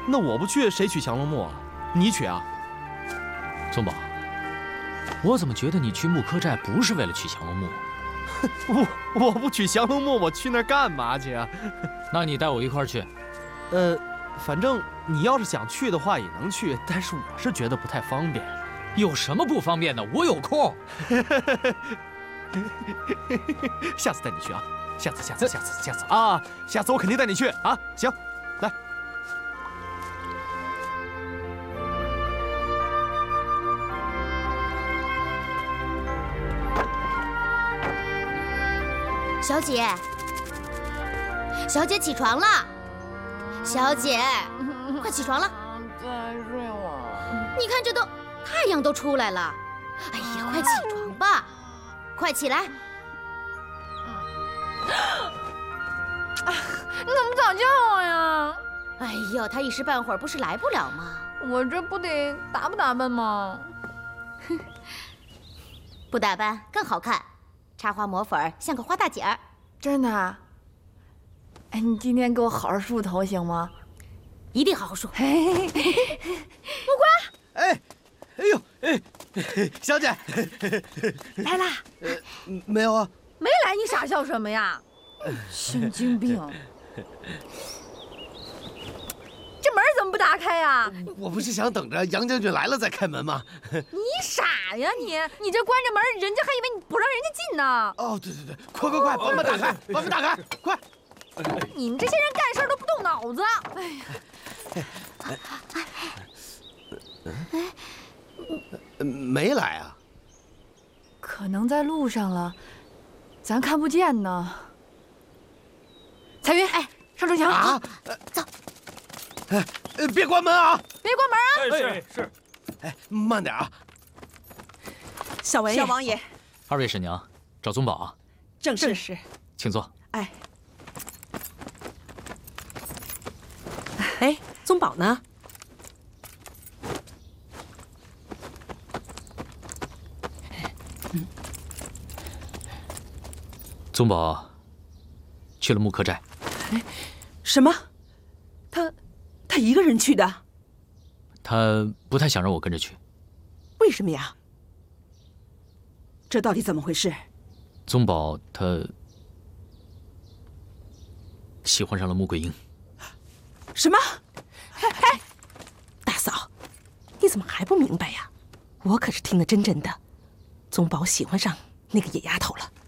那我不去，谁娶降龙木啊？你娶啊？ 宗宝，我怎么觉得你去木柯寨不是为了娶降龙木？ 我不娶降龙木，我去那儿干嘛去啊？ 那你带我一块儿去。 反正你要是想去的话也能去，但是我是觉得不太方便。 有什么不方便的？我有空。 下次带你去啊！下次啊！下次我肯定带你去啊！行，来。 小姐，小姐起床了，小姐，快起床了！ 再睡会儿。 你看这都太阳都出来了，哎呀，快起床吧，快起来！ 你怎么不早叫我呀？ 哎呦，他一时半会儿不是来不了吗？ 我这不得打扮吗？ 不打扮更好看，插花抹粉像个花大姐儿。 真的？哎，你今天给我好好梳头行吗？ 一定好好梳。 嘿，木哎呦，小姐， 瓜来啦？ 没有啊？ 没来，你傻笑什么呀？神经病！这门怎么不打开呀？ 我不是想等着杨将军来了再开门吗？ 你傻呀你！你这关着门，人家还以为你不让人家进呢。 哦，对，快，把门打开，把门打开，快！ 你们这些人干事都不动脑子。哎呀， 没来啊？ 可能在路上了，咱看不见呢。彩云，哎，上城墙啊！ 走。 别关门啊！ 别关门啊！ 是。 哎，慢点啊！ 小王爷， 二位婶娘，找宗宝啊？ 正是。 请坐。 哎，宗宝呢？ 宗宝去了木柯寨。 什么？他一个人去的？ 他不太想让我跟着去。 为什么呀？这到底怎么回事？ 宗宝他喜欢上了穆桂英。 什么？哎，大嫂，你怎么还不明白呀？我可是听得真的，宗宝喜欢上那个野丫头了。